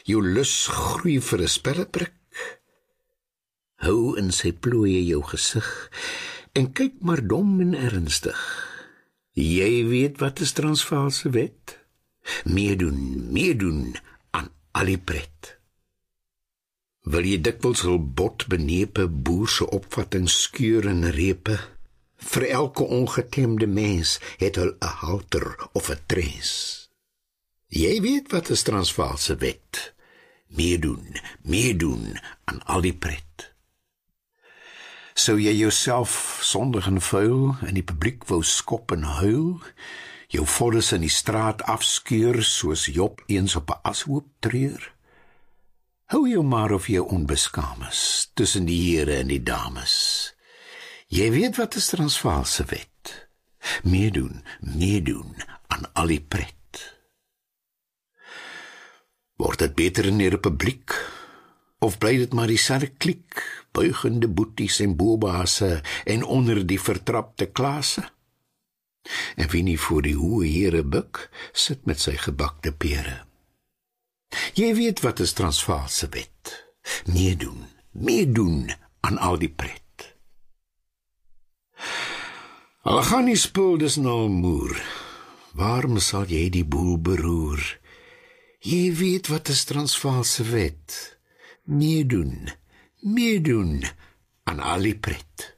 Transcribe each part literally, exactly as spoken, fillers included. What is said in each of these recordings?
jou lus groei vir 'n spelleprik. Hou in sy plooie jou gesig, en kyk maar dom en ernstig. Jy weet wat is Transvaalse wet? Meedoen, meedoen aan al die pret. Wil jy dikwels hul bot benepe boerse opvatting skeur en repe? Vir elke ongetemde mens het hul 'n halter of 'n tres. Jy weet wat is Transvaalse wet? Meedoen, meedoen aan al die pret. Sou jy jouself sondig en vuil in die publiek wou skop en huil, jou voddes in die straat afskeur soos Job eens op 'n ashoop treur? Hou jou maar of jy onbeskaam is tussen die here en die dames. Jy weet wat is Transvaalse wet? Meedoen, meedoen aan al die pret. Word dit beter in die republiek? Of bly dit maar dieselfde kliek, buigende boeties en boobase en onder die vertrapte klase? En wie nie voor die hoë here buk, sit met sy gebakte pere. Jy weet wat is Transvaalse wet? Meedoen, meedoen aan al die pret. Al gaan die spul dis nou moer, waarom sal jy die boel beroer? Jy weet wat is Transvaalse wet? Meedoen, meedoen aan al die pret.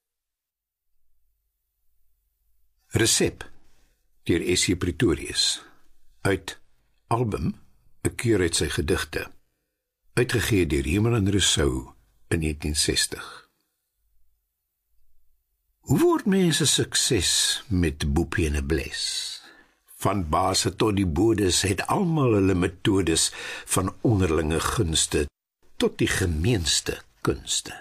Resep deur S C Pretorius uit album 'n keur uit sy gedigte, uitgegee deur Hemel en Rousseau in negentien sestig. Hoe word mense sukses met boepie en 'n bles? Van baase tot die bodes het almal hulle metodes, van onderlinge gunste tot die gemeenste kunste.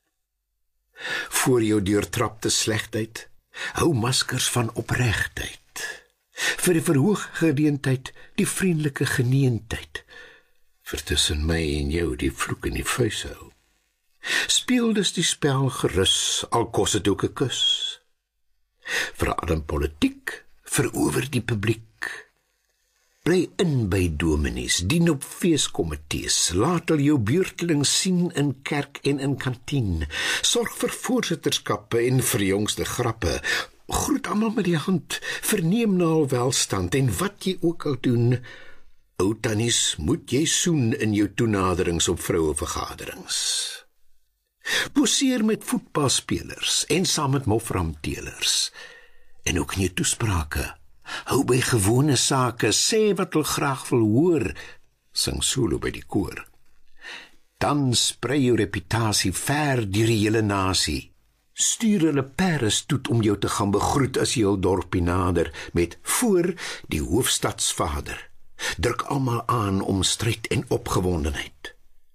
Voor jou deurtrapte slegtheid, hou maskers van opregtheid. Vir die verhooggeleentheid, die vriendelike geneentheid. Vir tussen my en jou die vloek en die vuis hou. Speel dus die spel gerus, al kos het ook 'n kus. Veraar in politiek, verower die publiek. Bly in by dominees, dien op feeskomitees, laat hulle jou beurtelings sien in kerk en in kantien. Sorg vir voorsitterskappe en vir jongste grappe. Groet almal met die hand, verneem na hul welstand, en wat jy ook al doen, ou tannies, moet jy soen in jou toenaderings op vrouevergaderings. Poseer met voetbalspelers en saam met moframtelers. En ook in jou toesprake, hou by gewone sake, sê wat hulle graag wil hoor, sing solo by die koor. Dan sprei jou reputasie ver deur die hele nasie. Stuur hulle Paris toe om jou te gaan begroet as jy jou dorpie nader, met voor die hoofstadsvader. Druk almal aan om stryd en opgewondenheid.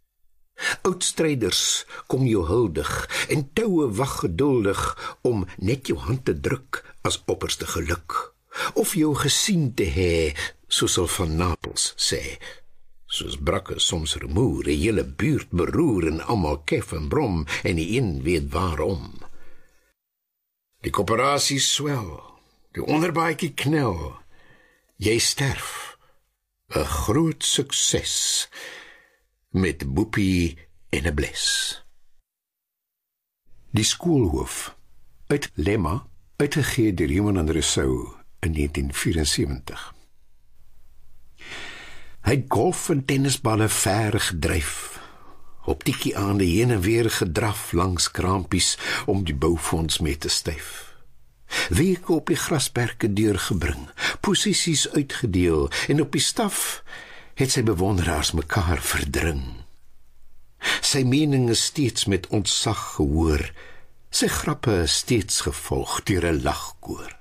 Oudstryders kom jou huldig, en toue wag geduldig om net jou hand te druk as opperste geluk. Of jou gesien te hê, soos hulle van Napels sê. Soos brakke soms rumoer, 'n hele buurt beroer en almal kef en brom, en die een weet waarom. Die koöperasie swel, die onderbaadjie knel, jy sterf, 'n groot sukses, met boepie en 'n bles. Die skoolhoof, uit Lemma, uitgegee deur Hemel en Rousseau in negentien vierensewentig. Hy het golf en tennisballe ver gedryf, op tikkie aan die heen en weer gedraf langs krampies om die boufonds mee te styf. Weke op die grasperke deurgebring, posisies uitgedeel, en op die staf het sy bewonderaars mekaar verdring. Sy mening is steeds met ontzag gehoor, sy grappe steeds gevolg deur 'n lagkoor.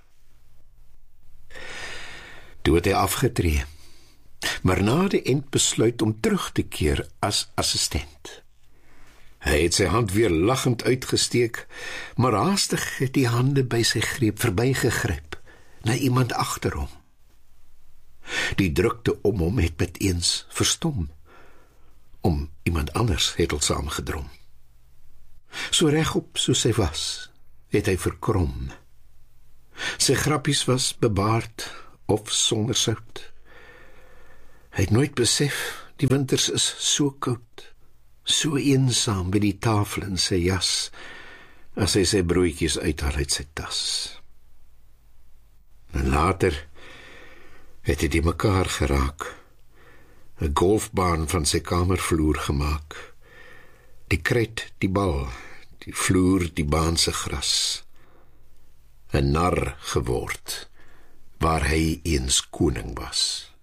Toe het hy afgetree, maar na die end besluit om terug te keer as assistent. Hy het sy hand weer lachend uitgesteek, maar haastig het die hande by sy greep verbygegryp, na iemand agter hom. Die drukte om hom het met eens verstom, om iemand anders het al saamgedrom. So regop soos hy was, het hy verkrom. Sy grappies was bebaard of sonder sout. Hy het nooit besef Die winters is so koud, so eensaam by die tafel in sy jas, as hy sy broodjies uithaal uit sy tas. En later het hy die mekaar geraak, 'n golfbaan van sy kamervloer gemaak, die kruit die bal, die vloer die baan se gras, 'n nar geword, waar hy eens koning was.